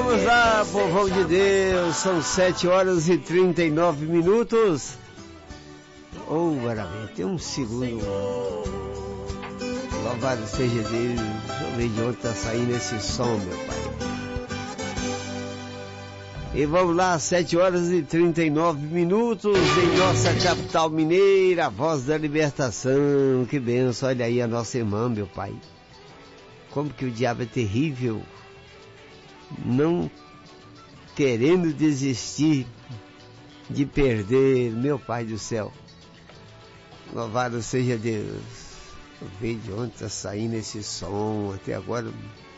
Vamos lá, povão de Deus, são 7h39. Oh, maravilha, tem um segundo. Louvado seja Deus. Eu vejo de onde está saindo esse som, meu Pai. E vamos lá, 7h39 em nossa capital mineira, a voz da libertação. Que benção, olha aí a nossa irmã, meu Pai. Como que o diabo é terrível, não querendo desistir de perder, meu Pai do céu. Louvado seja Deus. Eu vejo de onde está saindo esse som até agora.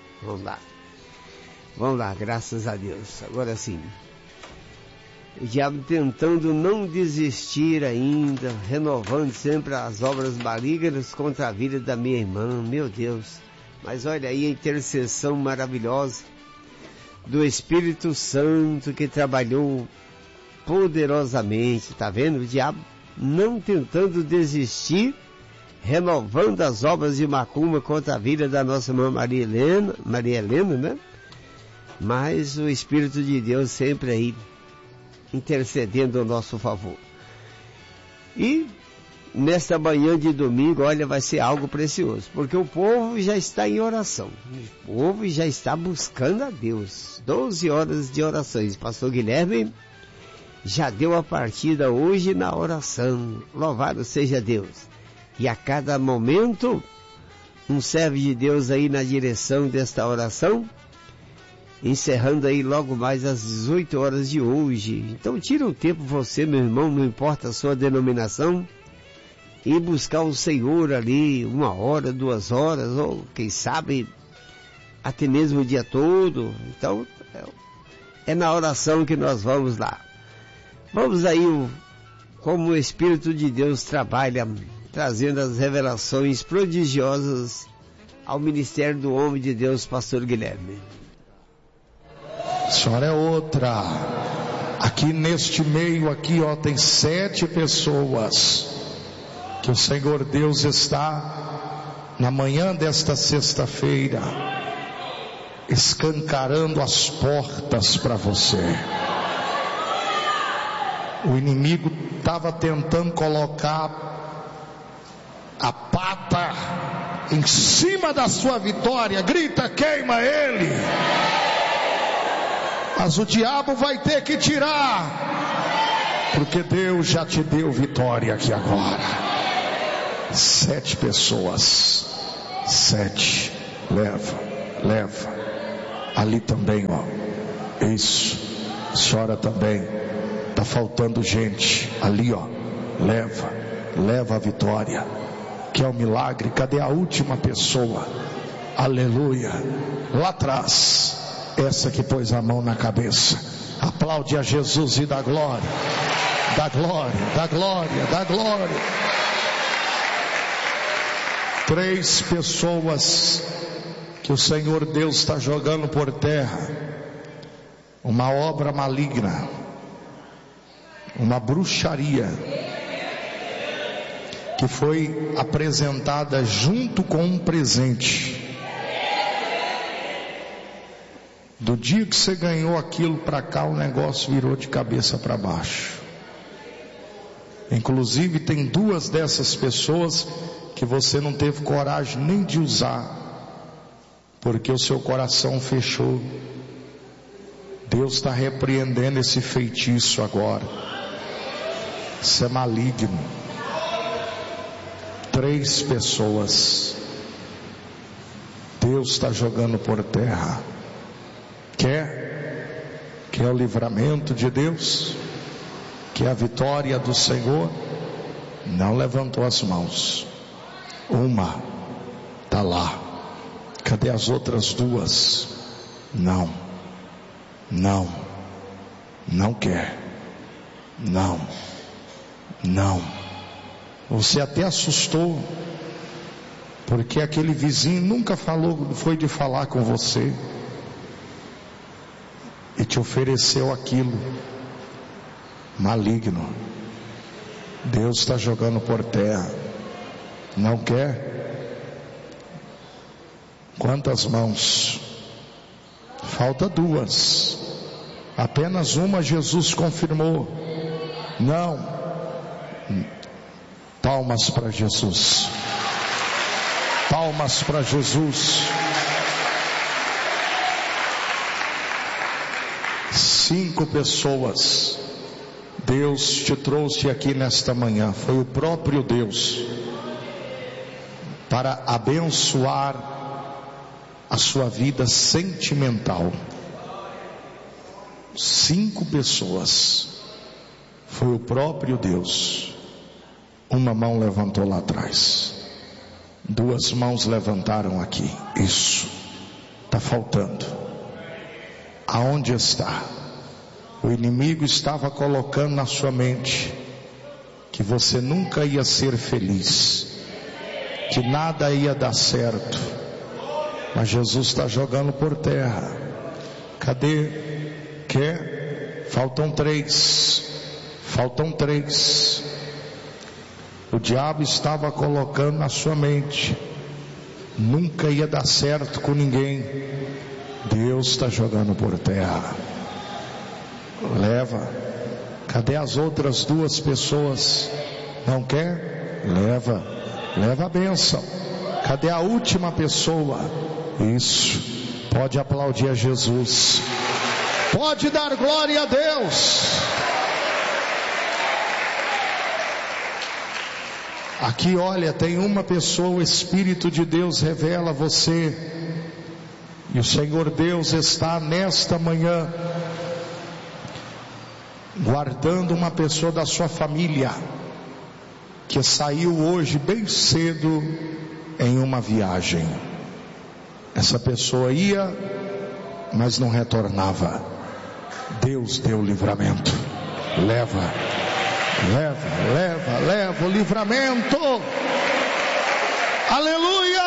Vamos lá, graças a Deus. Agora sim, o diabo tentando não desistir ainda, renovando sempre as obras malignas contra a vida da minha irmã, meu Deus. Mas olha aí a intercessão maravilhosa do Espírito Santo que trabalhou poderosamente, tá vendo? O diabo não tentando desistir, renovando as obras de macumba contra a vida da nossa irmã Maria Helena, né? Mas o Espírito de Deus sempre aí intercedendo ao nosso favor. E nesta manhã de domingo, olha, vai ser algo precioso, porque o povo já está em oração, o povo já está buscando a Deus. 12 horas de orações. Pastor Guilherme já deu a partida hoje na oração. Louvado seja Deus. E a cada momento um servo de Deus aí na direção desta oração, encerrando aí logo mais às 18 horas de hoje. Então tira um tempo você, meu irmão, não importa a sua denominação, e buscar o Senhor ali 1 hora, 2 horas, ou quem sabe até mesmo o dia todo. Então é na oração que nós vamos lá. Vamos aí como o Espírito de Deus trabalha, trazendo as revelações prodigiosas ao ministério do homem de Deus, pastor Guilherme. A senhora é outra. Aqui neste meio aqui, ó, tem 7 pessoas que o Senhor Deus está na manhã desta sexta-feira escancarando as portas para você. O inimigo estava tentando colocar a pata em cima da sua vitória. Grita, queima ele. Mas o diabo vai ter que tirar, porque Deus já te deu vitória aqui agora. 7 pessoas. 7. Leva. Ali também, ó. Isso. A senhora também. Tá faltando gente. Ali, ó. Leva a vitória, que é o milagre. Cadê a última pessoa? Aleluia. Lá atrás. Essa que pôs a mão na cabeça. Aplaude a Jesus e dá glória. Dá glória, dá glória, dá glória. 3 pessoas que o Senhor Deus está jogando por terra. Uma obra maligna, uma bruxaria, que foi apresentada junto com um presente. Do dia que você ganhou aquilo para cá, o negócio virou de cabeça para baixo. Inclusive tem 2 dessas pessoas que você não teve coragem nem de usar, porque o seu coração fechou. Deus está repreendendo esse feitiço agora. Isso é maligno. 3 pessoas Deus está jogando por terra. Quer o livramento de Deus? Quer a vitória do Senhor? Não levantou as mãos. Uma está lá. Cadê as outras 2? Não quer. Não. Você até assustou, porque aquele vizinho nunca foi de falar com você e te ofereceu aquilo. Maligno. Deus está jogando por terra. Não quer? Quantas mãos? Falta 2. Apenas uma Jesus confirmou. Não. Palmas para Jesus. Palmas para Jesus. 5 pessoas Deus te trouxe aqui nesta manhã. Foi o próprio Deus para abençoar a sua vida sentimental. 5 pessoas. Foi o próprio Deus. Uma mão levantou lá atrás. 2 mãos levantaram aqui. Isso. Está faltando. Aonde está? O inimigo estava colocando na sua mente que você nunca ia ser feliz, que nada ia dar certo. Mas Jesus está jogando por terra. Cadê? Quer? Faltam 3. Faltam 3. O diabo estava colocando na sua mente: nunca ia dar certo com ninguém. Deus está jogando por terra. Leva. Cadê as outras 2 pessoas? Não quer? Leva. Leva a bênção. Cadê a última pessoa? Isso. Pode aplaudir a Jesus. Pode dar glória a Deus. Aqui, olha, tem uma pessoa, o Espírito de Deus revela você. E o Senhor Deus está nesta manhã guardando uma pessoa da sua família que saiu hoje bem cedo em uma viagem. Essa pessoa ia, mas não retornava. Deus deu livramento. Leva, leva, leva, leva o livramento. Aleluia!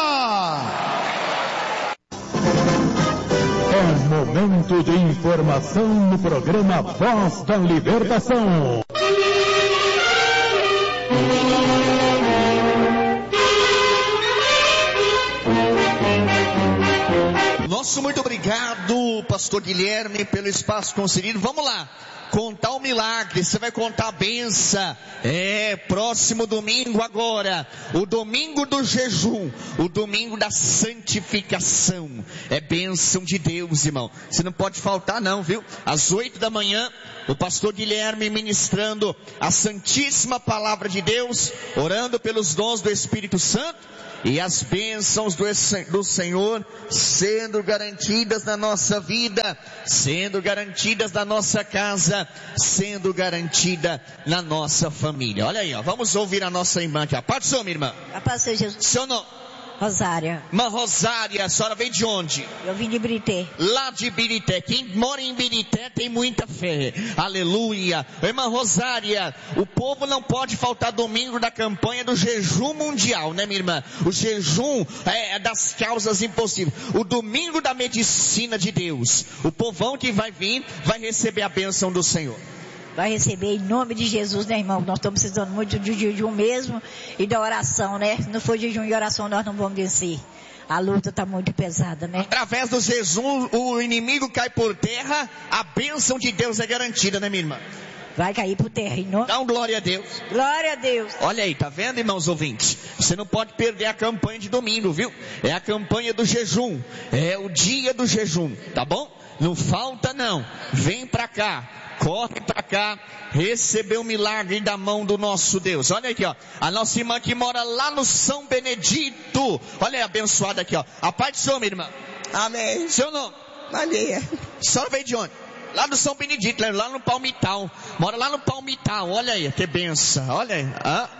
É momento de informação no programa Voz da Libertação. Nosso muito obrigado, pastor Guilherme, pelo espaço concedido. Vamos lá, contar o milagre. Você vai contar a benção. Próximo domingo agora, o domingo do jejum, o domingo da santificação. É bênção de Deus, irmão. Você não pode faltar não, viu? Às 8 da manhã, o pastor Guilherme ministrando a santíssima palavra de Deus, orando pelos dons do Espírito Santo. E as bênçãos do Senhor sendo garantidas na nossa vida, sendo garantidas na nossa casa, sendo garantida na nossa família. Olha aí, ó, vamos ouvir a nossa irmã aqui. A paz do Senhor, minha irmã. A paz do Senhor Jesus. Seu nome? Rosária. Irmã Rosária, a senhora veio de onde? Eu vim de Birité. Lá de Birité. Quem mora em Birité tem muita fé. Aleluia. Irmã Rosária, o povo não pode faltar domingo da campanha do jejum mundial, né, minha irmã? O jejum é das causas impossíveis. O domingo da medicina de Deus. O povão que vai vir vai receber a bênção do Senhor. Vai receber em nome de Jesus, né, irmão? Nós estamos precisando muito de jejum mesmo e da oração, né? Se não for jejum e oração, nós não vamos vencer. A luta está muito pesada, né? Através do jejum, o inimigo cai por terra, a bênção de Deus é garantida, né, minha irmã? Vai cair por terra, em nome. Dá um glória a Deus. Glória a Deus. Olha aí, tá vendo, irmãos ouvintes? Você não pode perder a campanha de domingo, viu? É a campanha do jejum. É o dia do jejum, tá bom? Não falta não. Vem pra cá. Corre para cá, recebeu o milagre da mão do nosso Deus. Olha aqui, ó, a nossa irmã que mora lá no São Benedito. Olha aí, abençoada aqui, ó. A paz do Senhor, minha irmã. Amém. Seu nome? Maria. A senhora veio de onde? Lá do São Benedito, lá no Palmital. Mora lá no Palmital, olha aí, que benção. Olha aí.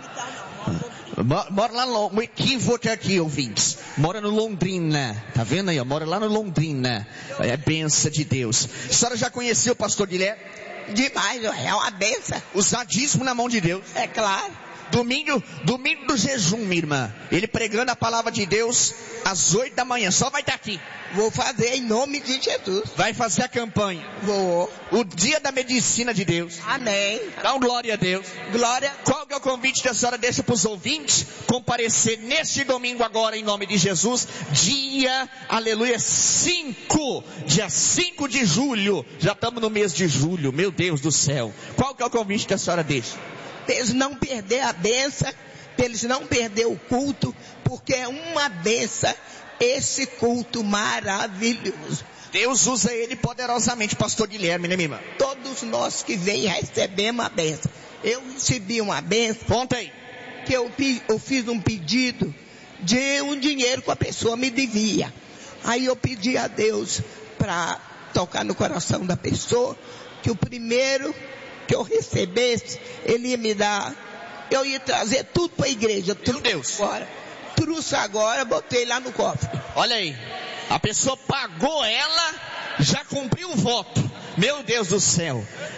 Mora lá no equívoco aqui, ouvintes. Mora no Londrina. Tá vendo aí, ó? Mora lá no Londrina. É benção de Deus. A senhora já conheceu o pastor Guilherme? Demais, é uma benção. Usadíssimo na mão de Deus. É claro. Domingo do jejum, minha irmã. Ele pregando a palavra de Deus às 8 da manhã. Só vai estar aqui. Vou fazer em nome de Jesus. Vai fazer a campanha. Vou. O dia da medicina de Deus. Amém. Dá um glória a Deus. Glória. Qual que é o convite que a senhora deixa para os ouvintes? Comparecer neste domingo agora, em nome de Jesus. Dia, aleluia, 5. Dia 5 de julho. Já estamos no mês de julho. Meu Deus do céu. Qual que é o convite que a senhora deixa? Para eles não perder a benção, para eles não perder o culto, porque é uma benção esse culto maravilhoso. Deus usa ele poderosamente, pastor Guilherme, né, minha irmã? Todos nós que vem recebemos a benção. Eu recebi uma benção. Conta aí. Que eu fiz um pedido de um dinheiro que a pessoa me devia. Aí eu pedi a Deus para tocar no coração da pessoa, que o primeiro que eu recebesse, ele ia me dar, eu ia trazer tudo para a igreja. Meu Deus. Trouxe agora, botei lá no cofre. Olha aí, a pessoa pagou ela, já cumpriu o voto. Meu Deus do céu.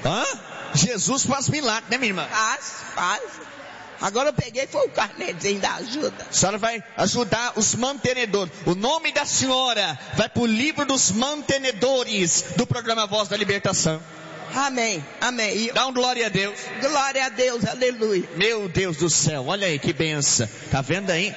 Jesus faz milagre, né, minha irmã? Faz. Agora eu peguei, foi o carnezinho da ajuda. A senhora vai ajudar os mantenedores. O nome da senhora vai para o livro dos mantenedores do programa Voz da Libertação. Amém. Dá um glória a Deus. Glória a Deus, aleluia. Meu Deus do céu, olha aí que benção. Tá vendo aí?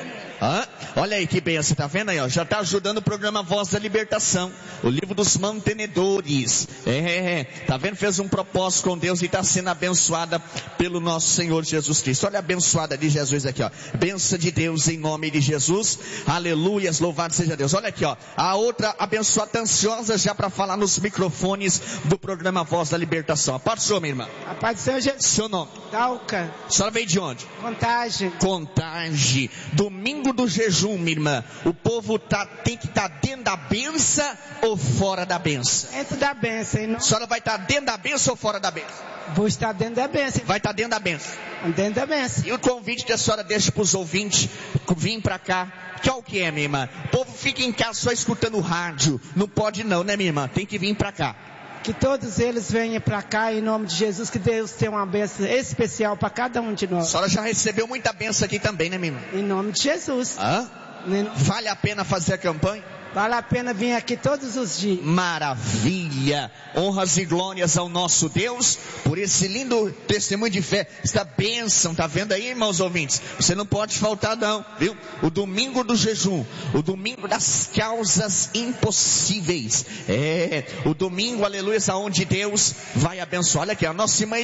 Olha aí que benção, tá vendo aí, ó? Já tá ajudando o programa Voz da Libertação, o livro dos mantenedores. Tá vendo? Fez um propósito com Deus e está sendo abençoada pelo nosso Senhor Jesus Cristo. Olha a abençoada de Jesus aqui, ó. Benção de Deus em nome de Jesus. Aleluias, louvado seja Deus. Olha aqui, ó. A outra abençoada ansiosa já para falar nos microfones do programa Voz da Libertação. A paz do Senhor, minha irmã. A paz do Senhor Jesus. Seu nome? Dalca. A senhora veio de onde? Contagem. Domingo do jejum, minha irmã. O povo tem que estar dentro da benção ou fora da benção? Dentro da benção, hein? A senhora vai estar dentro da benção ou fora da benção? Vou estar dentro da benção. Vai estar dentro da benção. Dentro da benção. E o convite que a senhora deixa para os ouvintes vir para cá, que é o que é, minha irmã? O povo fica em casa só escutando o rádio. Não pode não, né, minha irmã? Tem que vir para cá. Que todos eles venham para cá em nome de Jesus, que Deus tenha uma bênção especial para cada um de nós. A senhora já recebeu muita bênção aqui também, né, minha irmã? Em nome de Jesus. Vale a pena fazer a campanha? Vale a pena vir aqui todos os dias. Maravilha! Honras e glórias ao nosso Deus por esse lindo testemunho de fé, esta bênção, tá vendo aí, irmãos ouvintes? Você não pode faltar não, viu? O domingo do jejum, o domingo das causas impossíveis, o domingo, aleluia, onde Deus vai abençoar. Olha aqui, a nossa irmã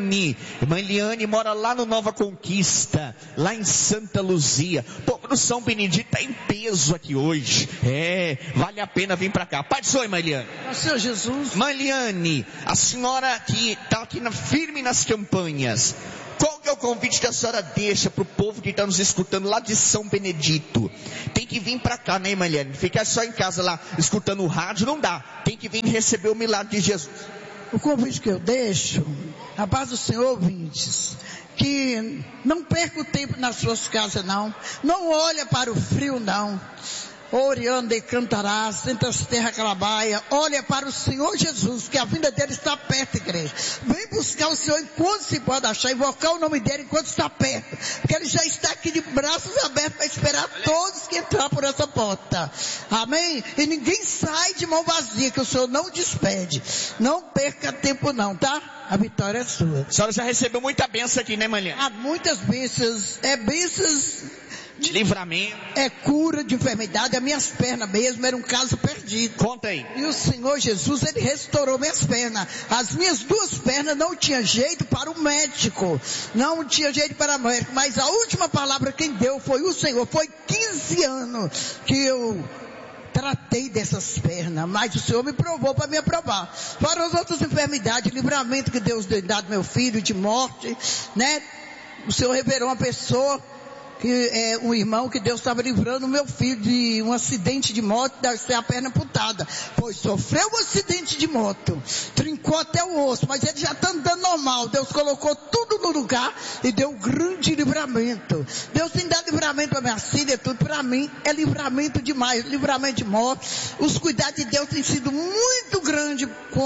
Eliane mora lá no Nova Conquista, lá em Santa Luzia. O povo do São Benedito está em peso aqui hoje, vale a pena vir para cá. Pai do Senhor, irmã Eliane. Senhor Jesus. Irmã Eliane, a senhora que está aqui firme nas campanhas, qual que é o convite que a senhora deixa para o povo que está nos escutando lá de São Benedito? Tem que vir para cá, né, irmã Eliane? Ficar só em casa lá escutando o rádio não dá. Tem que vir receber o milagre de Jesus. O convite que eu deixo, a paz do Senhor, ouvintes, que não perca o tempo nas suas casas, não olha para o frio, não. Orianda e cantarás, senta as terra calabaia, olha para o Senhor Jesus, que a vinda dele está perto, igreja. Vem buscar o Senhor enquanto se pode achar, invocar o nome dele enquanto está perto, porque ele já está aqui de braços abertos para esperar todos que entrar por essa porta. Amém? E ninguém sai de mão vazia, que o Senhor não despede. Não perca tempo não, tá? A vitória é sua. A senhora já recebeu muita bênção aqui, né, Maria? Há muitas bênçãos, bênçãos de livramento. É cura de enfermidade. As minhas pernas mesmo era um caso perdido. Conta aí. E o Senhor Jesus, ele restaurou minhas pernas. As minhas duas pernas não tinha jeito para o médico. Não tinha jeito para o médico. Mas a última palavra quem deu foi o Senhor. Foi 15 anos que eu tratei dessas pernas, mas o Senhor me provou para me aprovar. Para as outras enfermidades, livramento que Deus deu dado meu filho de morte, né? O Senhor revelou uma pessoa, que é um irmão que Deus estava livrando o meu filho de um acidente de moto, deve ser a perna amputada. Pois sofreu um acidente de moto, trincou até o osso, mas ele já está andando normal. Deus colocou tudo no lugar e deu um grande livramento. Deus tem dado livramento para minha filha, tudo para mim é livramento demais, livramento de morte. Os cuidados de Deus têm sido muito grandes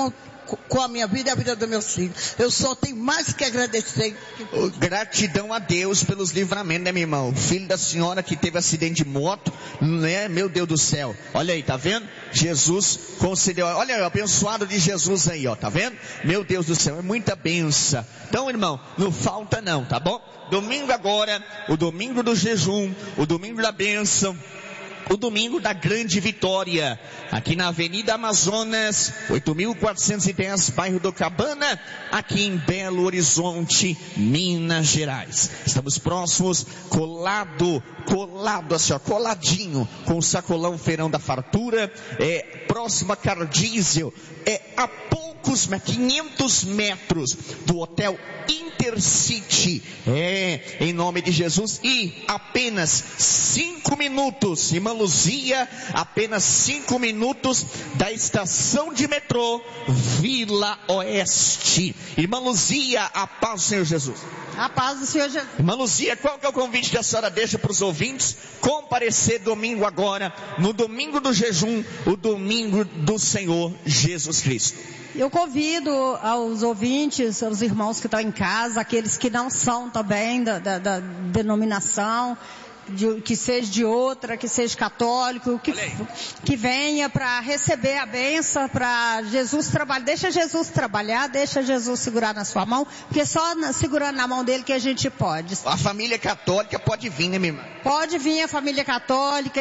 com a minha vida e a vida dos meus filhos. Eu só tenho mais que agradecer. Gratidão a Deus pelos livramentos, né, meu irmão? O filho da senhora que teve acidente de moto, né? Meu Deus do céu. Olha aí, tá vendo? Jesus concedeu. Olha aí, abençoado de Jesus aí, ó, tá vendo? Meu Deus do céu, é muita benção. Então, irmão, não falta não, tá bom? Domingo agora, o domingo do jejum, o domingo da bênção, o domingo da grande vitória, aqui na Avenida Amazonas, 8.410, bairro do Cabana, aqui em Belo Horizonte, Minas Gerais. Estamos próximos, colado assim, ó, coladinho com o sacolão Feirão da Fartura, próximo a Cardiesel, a poucos, 500 metros do Hotel Intercity, em nome de Jesus, e apenas 5 minutos, irmã Luzia, apenas 5 minutos da estação de metrô Vila Oeste. Irmã Luzia, a paz do Senhor Jesus. A paz do Senhor Jesus. Irmã Luzia, qual que é o convite que a senhora deixa para os ouvintes comparecer domingo agora, no domingo do jejum, o domingo do Senhor Jesus Cristo? Eu convido aos ouvintes, aos irmãos que estão em casa, aqueles que não são também da denominação, que seja de outra, que seja católico, que venha para receber a bênção, para Jesus trabalhar. Deixa Jesus trabalhar, deixa Jesus segurar na sua mão, porque só segurando na mão dele que a gente pode. A família católica pode vir, né, minha irmã? Pode vir a família católica,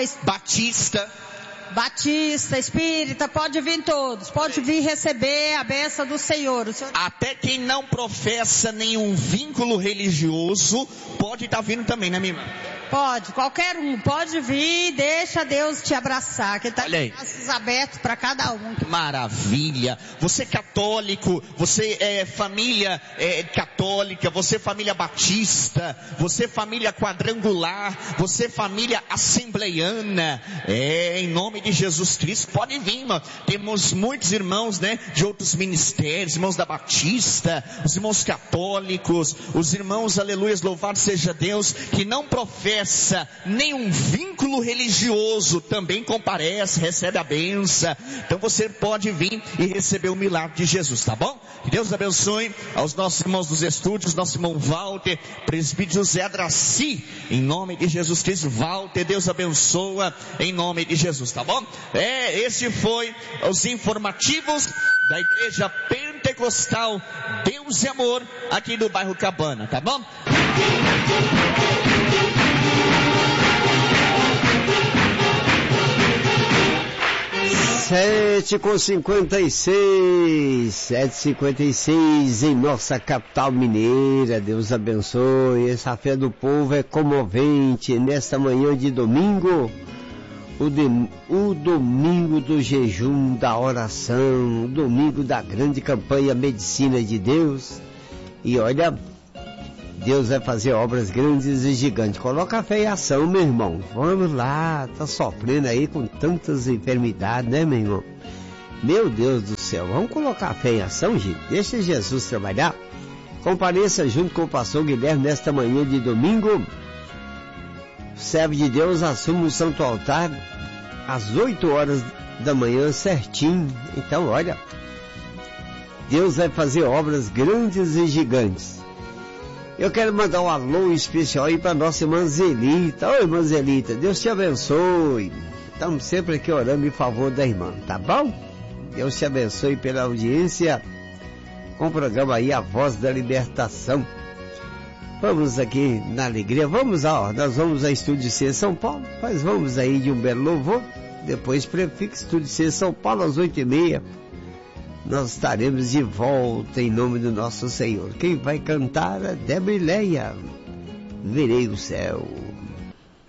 Batista, Espírita, pode vir todos, pode vir receber a bênção do Senhor. Até quem não professa nenhum vínculo religioso, pode estar vindo também, né, minha irmã? Pode, qualquer um, pode vir, deixa Deus te abraçar, que está com braços abertos para cada um. Maravilha, você é católico, você é família católica, você é família batista, você é família quadrangular, você é família assembleiana, em nome de Jesus Cristo, pode vir, irmão. Temos muitos irmãos, né, de outros ministérios, irmãos da Batista, os irmãos católicos, os irmãos, aleluias, louvado seja Deus, que não professam nenhum vínculo religioso, também comparece, recebe a bênção. Então você pode vir e receber o milagre de Jesus, tá bom? Que Deus abençoe aos nossos irmãos dos estúdios, nosso irmão Walter, presbítero José Adraci, em nome de Jesus Cristo. Walter, Deus abençoa em nome de Jesus, tá bom? Esse foi os informativos da Igreja Pentecostal Deus e Amor, aqui do bairro Cabana, tá bom? 7h56 em nossa capital mineira. Deus abençoe. Essa fé do povo é comovente. Nesta manhã de domingo, o domingo do jejum, da oração, o domingo da grande campanha Medicina de Deus. E olha, Deus vai fazer obras grandes e gigantes. Coloca a fé em ação, meu irmão. Vamos lá, tá sofrendo aí com tantas enfermidades, né, meu irmão? Meu Deus do céu, vamos colocar a fé em ação, gente. Deixa Jesus trabalhar. Compareça junto com o pastor Guilherme nesta manhã de domingo. O servo de Deus assume o santo altar às 8 horas da manhã, certinho. Então, olha, Deus vai fazer obras grandes e gigantes. Eu quero mandar um alô especial aí para nossa irmã Zelita. Oi, irmã Zelita, Deus te abençoe. Estamos sempre aqui orando em favor da irmã, tá bom? Deus te abençoe pela audiência com o programa aí A Voz da Libertação. Vamos aqui na alegria, vamos lá, nós vamos a Estúdio C São Paulo, mas vamos aí de um belo louvor, depois prefixo Estúdio C São Paulo às 8h30. Nós estaremos de volta em nome do nosso Senhor. Quem vai cantar é Debrileia. Verei o céu.